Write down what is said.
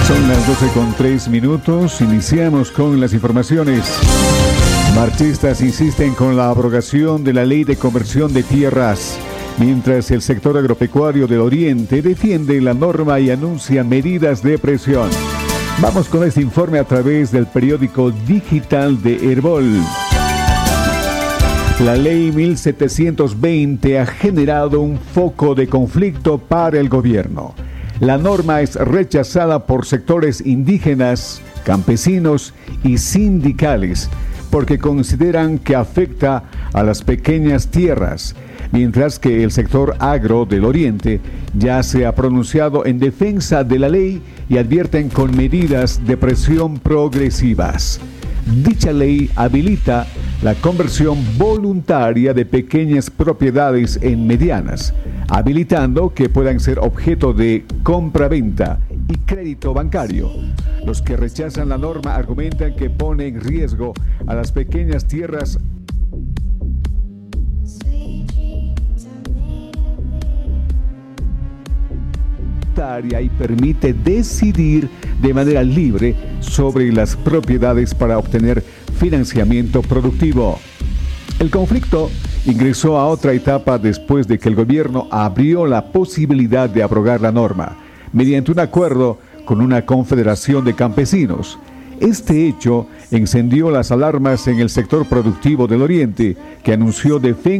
Son las 12:03. Iniciamos con las informaciones. Marchistas insisten con la abrogación de la ley de conversión de tierras, mientras el sector agropecuario del Oriente defiende la norma y anuncia medidas de presión. Vamos con este informe a través del periódico digital de Herbol. La ley 1720 ha generado un foco de conflicto para el gobierno. La norma es rechazada por sectores indígenas, campesinos y sindicales porque consideran que afecta a las pequeñas tierras, mientras que el sector agro del Oriente ya se ha pronunciado en defensa de la ley y advierten con medidas de presión progresivas. Dicha ley habilita la conversión voluntaria de pequeñas propiedades en medianas, habilitando que puedan ser objeto de compra-venta y crédito bancario. Los que rechazan la norma argumentan que pone en riesgo a las pequeñas tierras y permite decidir de manera libre sobre las propiedades para obtener financiamiento productivo. El conflicto ingresó a otra etapa después de que el gobierno abrió la posibilidad de abrogar la norma mediante un acuerdo con una confederación de campesinos. Este hecho encendió las alarmas en el sector productivo del Oriente, que anunció defensa